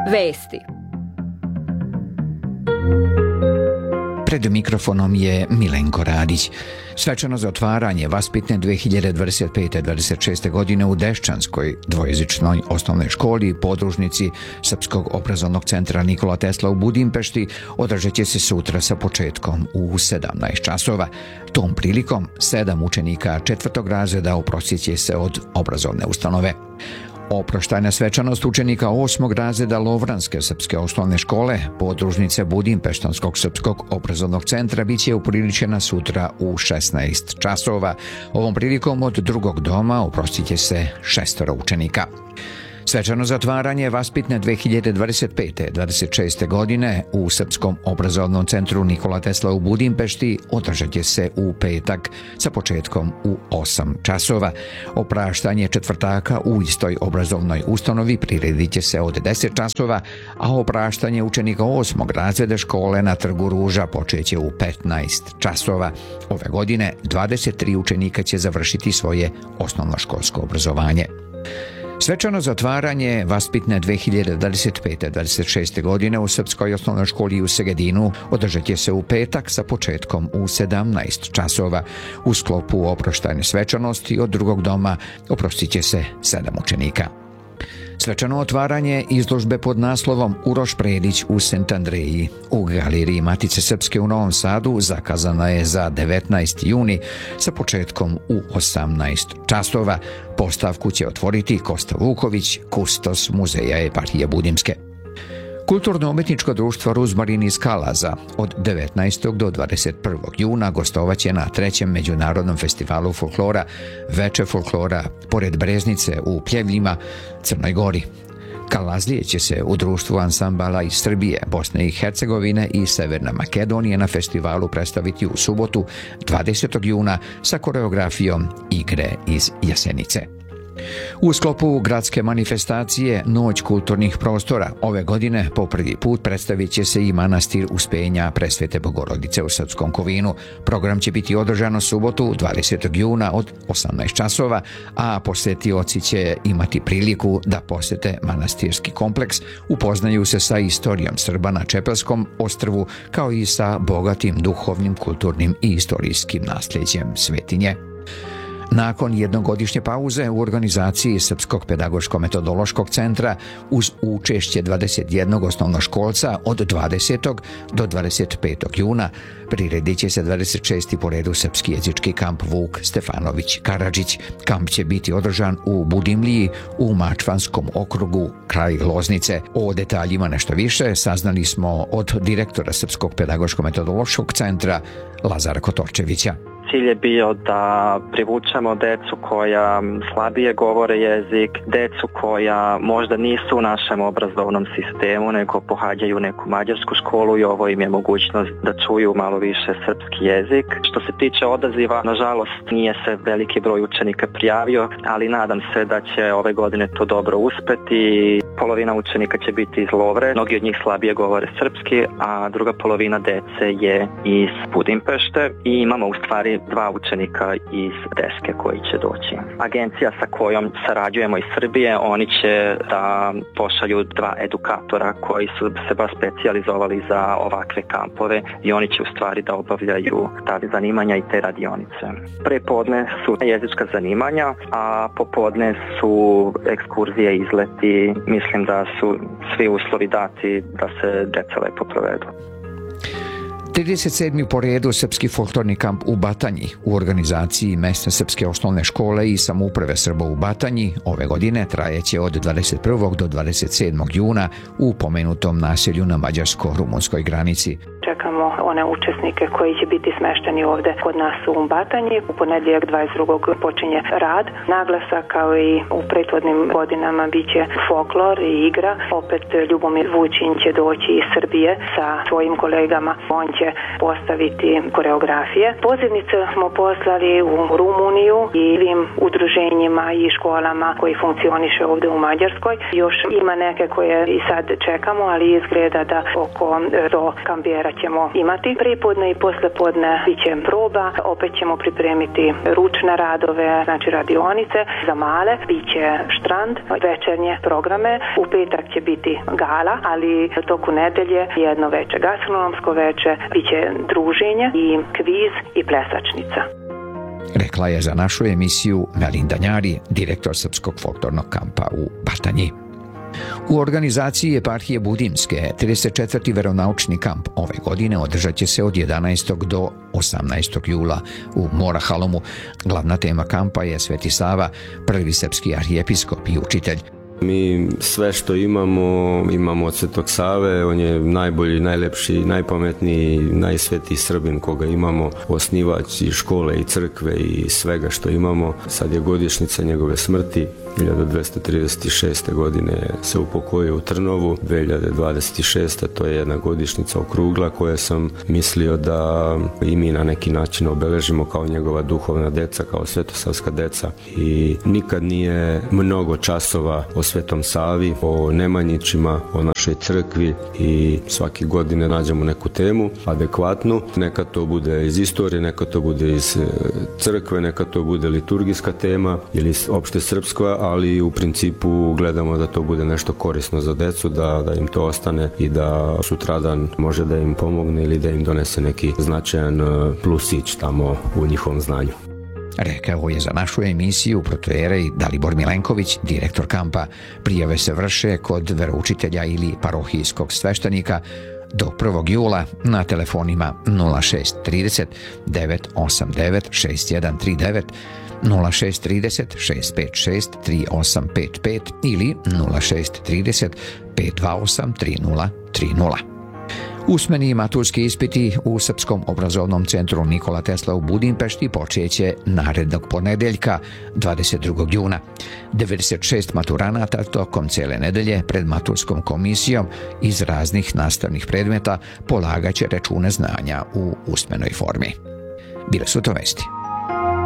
Vesti. Pred mikrofonom je Milenko Radić. Svečano za otvaranje vaspitne 2025-26. godine u Dešćanskoj dvojezičnoj osnovnoj školi i podružnici Srpskog obrazovnog centra Nikola Tesla u Budimpešti održat će se sutra sa početkom u 17 časova. Tom prilikom 7 učenika 4. razreda oprostit će se od obrazovne ustanove. Oproštajna svečanost učenika 8. razreda Lovranske srpske osnovne škole, podružnice Budimpeštanskog srpskog obrazovnog centra, bit će upriličena sutra u 16 časova. Ovom prilikom od drugog doma oprostit će se 6 učenika. Svečano zatvaranje vaspitne 2025-26. godine u Srpskom obrazovnom centru Nikola Tesla u Budimpešti održat će se u petak sa početkom u 8 časova. Opraštanje četvrtaka u istoj obrazovnoj ustanovi priredit će se od 10 časova, a opraštanje učenika 8. razreda škole na Trgu Ruža počeće u 15 časova. Ove godine 23 učenika će završiti svoje osnovnoškolsko obrazovanje. Svečano zatvaranje vaspitne 2025-26. godine u Srpskoj osnovnoj školi u Segedinu održat će se u petak sa početkom u 17 časova. U sklopu oproštajne svečanosti od drugog doma oprostit će se 7 učenika. Svečano otvaranje izložbe pod naslovom Uroš Predić u Sent Andreji u Galeriji Matice Srpske u Novom Sadu zakazana je za 19. juni sa početkom u 18 časova. Postavku će otvoriti Kosta Vuković, kustos Muzeja eparhije Budimske. Kulturno-umetničko društvo Ruzmarin iz Kalaza od 19. do 21. juna gostovaće na 3. međunarodnom festivalu folklora Veče folklora pored Breznice u Pljevljima, Crnoj Gori. Kalazlije će se u društvu ansambala iz Srbije, Bosne i Hercegovine i Severne Makedonije na festivalu predstaviti u subotu 20. juna sa koreografijom Igre iz Jasenice. U sklopu gradske manifestacije Noć kulturnih prostora ove godine po prvi put predstavit će se i manastir Uspenja Presvete Bogorodice u Srpskom Kovinu. Program će biti održan u subotu 20. juna od 18 časova, a posetioci će imati priliku da posete manastirski kompleks, upoznaju se sa istorijom Srba na Čepelskom ostrvu, kao i sa bogatim duhovnim, kulturnim i istorijskim nasljeđem svetinje. Nakon jednogodišnje pauze u organizaciji Srpskog pedagoško-metodološkog centra uz učešće 21 osnovnoškolca od 20. do 25. juna priredit će se 26. po redu srpski jezički kamp Vuk Stefanović Karadžić. Kamp će biti održan u Budimliji u Mačvanskom okrugu kraj Loznice. O detaljima nešto više saznali smo od direktora Srpskog pedagoško-metodološkog centra Lazara Kotorčevića. Cilj je bio da privučemo decu koja slabije govore jezik, decu koja možda nisu u našem obrazovnom sistemu, nego pohađaju neku mađarsku školu i ovo im je mogućnost da čuju malo više srpski jezik. Što se tiče odaziva, nažalost nije se veliki broj učenika prijavio, ali nadam se da će ove godine to dobro uspeti. Polovina učenika će biti iz Lovre, mnogi od njih slabije govore srpski, a druga polovina dece je iz Budimpešte i imamo u stvari 2 učenika iz Deske koji će doći. Agencija sa kojom sarađujemo iz Srbije, oni će da pošalju 2 edukatora koji su se baš specijalizovali za ovakve kampove i oni će u stvari da obavljaju ta zanimanja i te radionice. Prepodne su jezička zanimanja, a popodne su ekskurzije, izleti. Mislim da su svi uslovi dati da se deca lepo provedu. 37. po redu Srpski folklorni kamp u Batanji u organizaciji Mesne srpske osnovne škole i samouprave Srba u Batanji ove godine trajeće od 21. do 27. juna u pomenutom naselju na mađarsko-rumunskoj granici. Čekamo one učesnike koji će biti smešteni ovde kod nas u Batanji. U ponedjeljak 22. počinje rad. Naglasak kao i u prethodnim godinama biće folklor i igra. Opet Ljubomir Vućin će doći iz Srbije sa svojim kolegama. On će postaviti koreografije. Pozivnice smo poslali u Rumuniju i svim udruženjima i školama koji funkcioniše ovde u Mađarskoj. Još ima neke koje i sad čekamo, ali izgleda da oko 100 kampijera će ćemo imati prepodne i poslepodne, bit će proba, opet ćemo pripremiti ručne radove, znači radionice za male, bit će štrand, večernje programe, u petak će biti gala, ali toku nedelje jedno veče gastronomsko veče, bit će druženje i kviz i plesačnica. Rekla je za našu emisiju Melinda Njari, direktor Srpskog folklornog kampa u Batanji. U organizaciji Eparhije Budimske 34. veronaučni kamp ove godine održat će se od 11. do 18. jula u Morahalomu. Glavna tema kampa je Sveti Sava, prvi srpski arhijepiskop i učitelj. Mi sve što imamo od Svetog Save, on je najbolji, najlepši, najpametniji, najsvetiji Srbin koga imamo, osnivač i škole i crkve i svega što imamo. Sad je godišnjica njegove smrti, 1236. godine se upokojio u Trnovu, 2026. to je jedna godišnjica okrugla koja sam mislio da i mi na neki način obeležimo kao njegova duhovna deca, kao svetosavska deca. I nikad nije mnogo časova o Svetom Savi, o Nemanjićima, o našoj crkvi i svake godine nađemo neku temu adekvatnu. Neka to bude iz istorije, neka to bude iz crkve, neka to bude liturgijska tema ili opšte srpska, ali u principu gledamo da to bude nešto korisno za decu, da im to ostane i da sutradan može da im pomogne ili da im donese neki značajan plusić tamo u njihovom znanju. Rekao je za našu emisiju protojerej Dalibor Milenković, direktor kampa. Prijave se vrše kod veroučitelja ili parohijskog sveštenika do 1. jula na telefonima 0630 989 6139, 0630 656 3855 ili 0630 528 3030. Usmeni i maturski ispiti u Srpskom obrazovnom centru Nikola Tesla u Budimpešti počeće narednog ponedeljka 22. juna. 96 maturanata tokom cijele nedelje pred maturskom komisijom iz raznih nastavnih predmeta polagaće račune znanja u usmenoj formi. Bile su to vesti.